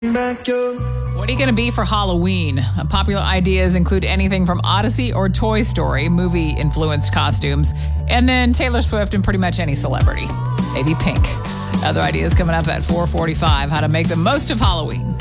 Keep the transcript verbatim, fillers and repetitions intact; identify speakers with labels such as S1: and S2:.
S1: back your...
S2: What are you going to be for Halloween? Uh, popular ideas include anything from Odyssey or Toy Story, movie-influenced costumes, and then Taylor Swift and pretty much any celebrity. Maybe Pink. Other ideas coming up at four forty-five, how to make the most of Halloween.